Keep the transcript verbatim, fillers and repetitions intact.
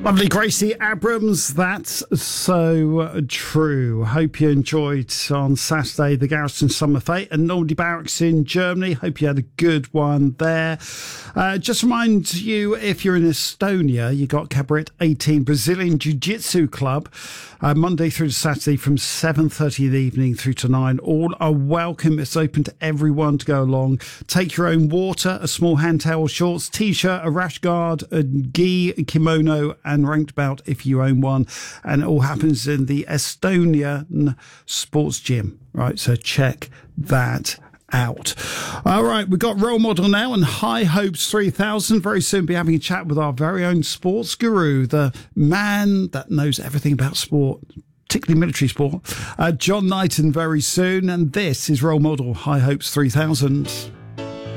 Lovely Gracie Abrams, that's so uh, true. Hope you enjoyed on Saturday the Garrison Summer Fete and Normandy Barracks in Germany. Hope you had a good one there. Uh, just remind you, if you're in Estonia, you got Cabaret eighteen Brazilian Jiu-Jitsu Club uh, Monday through to Saturday from seven thirty in the evening through to nine. All are welcome. It's open to everyone to go along. Take your own water, a small hand towel, shorts, t-shirt, a rash guard, a gi, a kimono, and ranked bout if you own one. And it all happens in the Estonian Sports Gym. Right, so check that out. All right, we've got Role Model now and High Hopes three thousand. Very soon be having a chat with our very own sports guru, the man that knows everything about sport, particularly military sport, uh, John Knighton, very soon. And this is Role Model High Hopes three thousand.